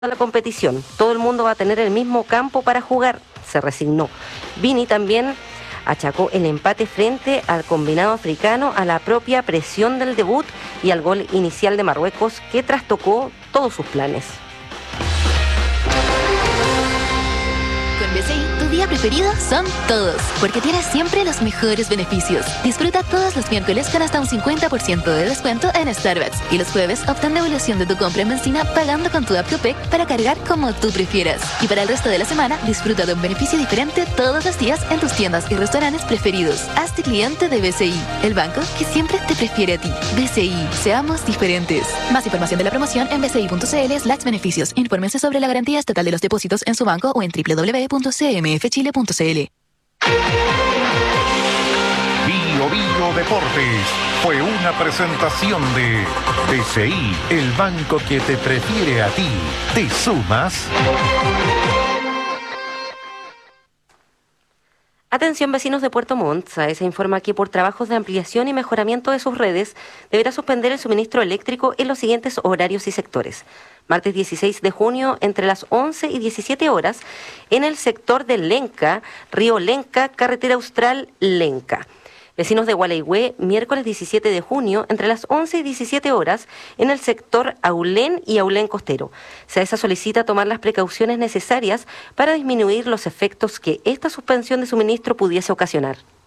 la competición. Todo el mundo va a tener el mismo campo para jugar, se resignó. Vini también achacó el empate frente al combinado africano a la propia presión del debut y al gol inicial de Marruecos que trastocó todos sus planes. Con BCI, tu día preferido son todos, porque tienes siempre los mejores beneficios. Disfruta todos los miércoles con hasta un 50% de descuento en Starbucks y los jueves obtén devolución de tu compra en benzina pagando con tu app Copec para cargar como tú prefieras. Y para el resto de la semana, disfruta de un beneficio diferente todos los días en tus tiendas y restaurantes preferidos. Hazte cliente de BCI, el banco que siempre te prefiere a ti. BCI, seamos diferentes. Más información de la promoción en bci.cl/beneficios. Infórmense sobre la garantía estatal de los depósitos en su banco o en www.cmfchile.cl. Bio Bio Deportes fue una presentación de BCI, el banco que te prefiere a ti. ¿Te sumas? Atención vecinos de Puerto Montt, se informa que por trabajos de ampliación y mejoramiento de sus redes deberá suspender el suministro eléctrico en los siguientes horarios y sectores. Martes 16 de junio entre las 11 y 17 horas en el sector de Lenca, Río Lenca, Carretera Austral Lenca. Vecinos de Gualeguay, miércoles 17 de junio, entre las 11 y 17 horas, en el sector Aulén y Aulén Costero. SAESA solicita tomar las precauciones necesarias para disminuir los efectos que esta suspensión de suministro pudiese ocasionar.